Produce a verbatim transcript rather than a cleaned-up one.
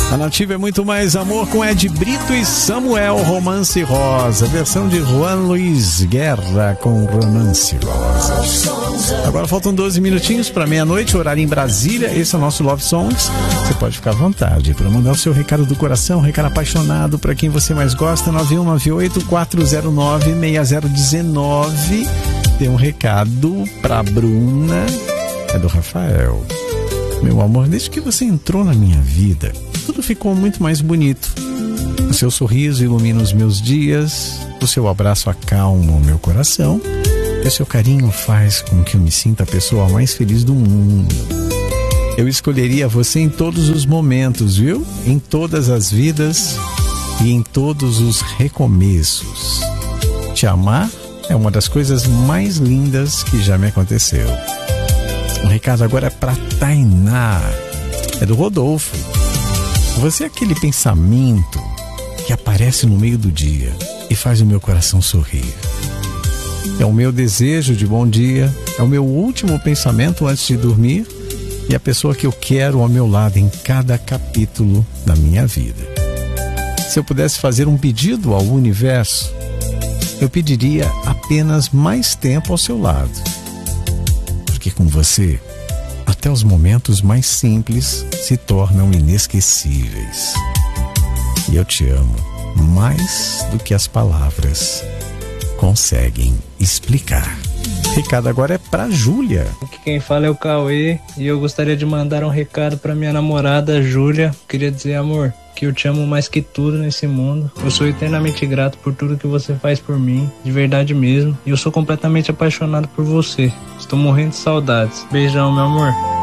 A Nativa é muito mais amor com Ed Brito e Samuel, Romance Rosa. Versão de Juan Luiz Guerra com Romance Rosa. Agora faltam doze minutinhos para meia-noite, horário em Brasília. Esse é o nosso Love Songs. Você pode ficar à vontade para mandar o seu recado do coração, recado apaixonado para quem você mais gosta. Nove um nove oito, quatro zero nove, seis zero um nove. Tem um recado para Bruna. É do Rafael. Meu amor, desde que você entrou na minha vida, tudo ficou muito mais bonito. O seu sorriso ilumina os meus dias, o seu abraço acalma o meu coração, e o seu carinho faz com que eu me sinta a pessoa mais feliz do mundo. Eu escolheria você em todos os momentos, viu? Em todas as vidas e em todos os recomeços. Te amar é uma das coisas mais lindas que já me aconteceu. O recado agora é para Tainá. É do Rodolfo. Você é aquele pensamento que aparece no meio do dia e faz o meu coração sorrir. É o meu desejo de bom dia, é o meu último pensamento antes de dormir e a pessoa que eu quero ao meu lado em cada capítulo da minha vida. Se eu pudesse fazer um pedido ao universo, eu pediria apenas mais tempo ao seu lado. Porque com você, até os momentos mais simples se tornam inesquecíveis. E eu te amo mais do que as palavras conseguem explicar. O recado agora é pra Júlia. Aqui quem fala é o Cauê e eu gostaria de mandar um recado pra minha namorada Júlia. Queria dizer, amor, que eu te amo mais que tudo nesse mundo. Eu sou eternamente grato por tudo que você faz por mim, de verdade mesmo. E eu sou completamente apaixonado por você. Estou morrendo de saudades. Beijão, meu amor.